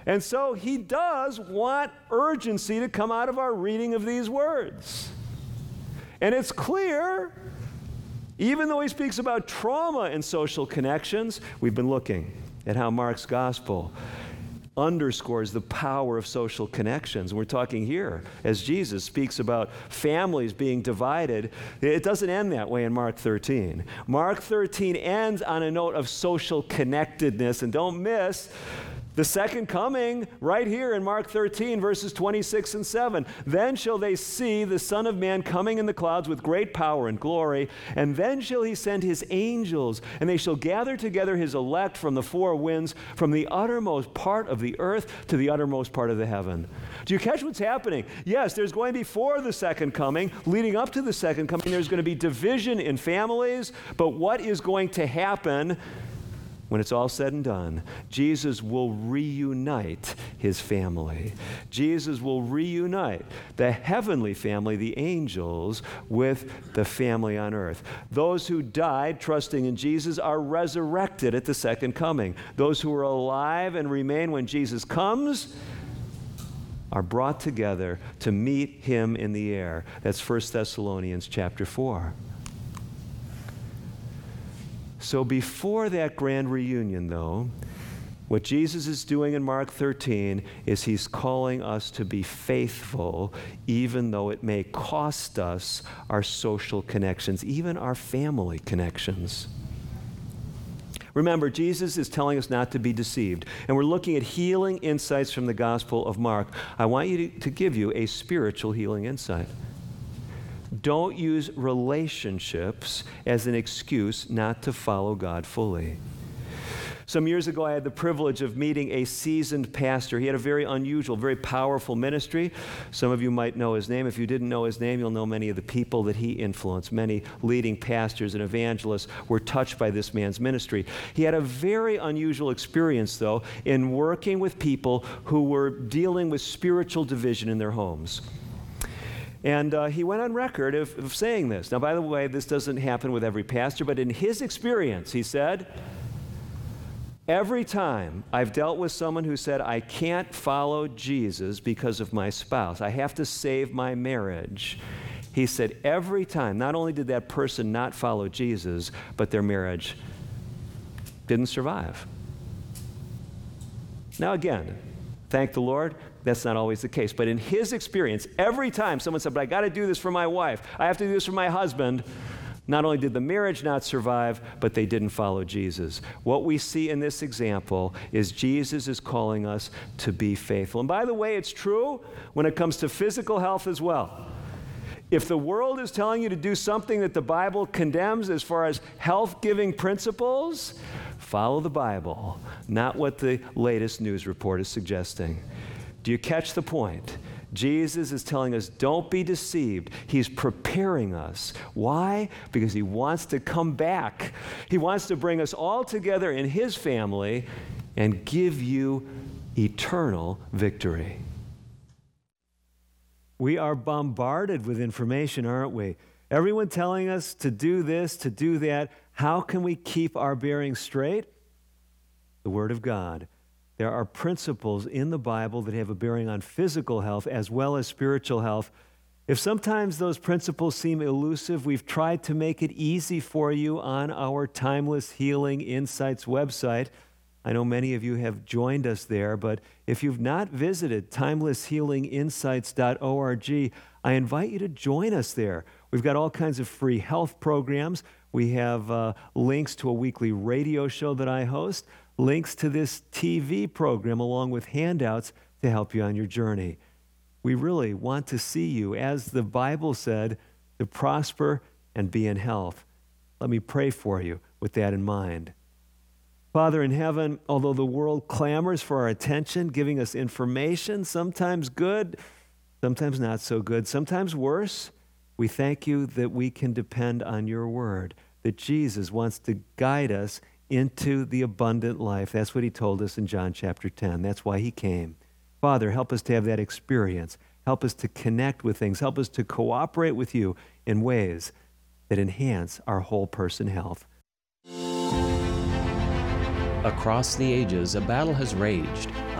And so he does want urgency to come out of our reading of these words. And it's clear, even though he speaks about trauma and social connections, we've been looking at how Mark's gospel underscores the power of social connections. We're talking here as Jesus speaks about families being divided. It doesn't end that way in Mark 13. Mark 13 ends on a note of social connectedness, and don't miss the second coming right here in Mark 13, verses 26 and 7. Then shall they see the Son of Man coming in the clouds with great power and glory, and then shall he send his angels, and they shall gather together his elect from the four winds, from the uttermost part of the earth to the uttermost part of the heaven. Do you catch what's happening? Yes, there's going to be before the second coming, leading up to the second coming, there's going to be division in families, but what is going to happen when it's all said and done? Jesus will reunite his family. Jesus will reunite the heavenly family, the angels, with the family on earth. Those who died trusting in Jesus are resurrected at the second coming. Those who are alive and remain when Jesus comes are brought together to meet him in the air. That's 1 Thessalonians chapter 4. So before that grand reunion, though, what Jesus is doing in Mark 13 is he's calling us to be faithful, even though it may cost us our social connections, even our family connections. Remember, Jesus is telling us not to be deceived, and we're looking at healing insights from the Gospel of Mark. I want you to give you a spiritual healing insight. Don't use relationships as an excuse not to follow God fully. Some years ago, I had the privilege of meeting a seasoned pastor. He had a very unusual, very powerful ministry. Some of you might know his name. If you didn't know his name, you'll know many of the people that he influenced. Many leading pastors and evangelists were touched by this man's ministry. He had a very unusual experience, though, in working with people who were dealing with spiritual division in their homes. And he went on record of saying this. Now, by the way, this doesn't happen with every pastor, but in his experience, he said, every time I've dealt with someone who said, I can't follow Jesus because of my spouse, I have to save my marriage, he said every time, not only did that person not follow Jesus, but their marriage didn't survive. Now again, thank the Lord, that's not always the case. But in his experience, every time someone said, but I got to do this for my wife, I have to do this for my husband, not only did the marriage not survive, but they didn't follow Jesus. What we see in this example is Jesus is calling us to be faithful. And by the way, it's true when it comes to physical health as well. If the world is telling you to do something that the Bible condemns as far as health-giving principles, follow the Bible, not what the latest news report is suggesting. Do you catch the point? Jesus is telling us, don't be deceived. He's preparing us. Why? Because he wants to come back. He wants to bring us all together in his family and give you eternal victory. We are bombarded with information, aren't we? Everyone telling us to do this, to do that. How can we keep our bearings straight? The Word of God. There are principles in the Bible that have a bearing on physical health as well as spiritual health. If sometimes those principles seem elusive, we've tried to make it easy for you on our Timeless Healing Insights website. I know many of you have joined us there, but if you've not visited timelesshealinginsights.org, I invite you to join us there. We've got all kinds of free health programs. We have links to a weekly radio show that I host, links to this TV program along with handouts to help you on your journey. We really want to see you, as the Bible said, to prosper and be in health. Let me pray for you with that in mind. Father in heaven, although the world clamors for our attention, giving us information, sometimes good, sometimes not so good, sometimes worse, we thank you that we can depend on your word, that Jesus wants to guide us into the abundant life. That's what he told us in John chapter 10. That's why he came. Father, help us to have that experience. Help us to connect with things. Help us to cooperate with you in ways that enhance our whole person health. Across the ages, a battle has raged.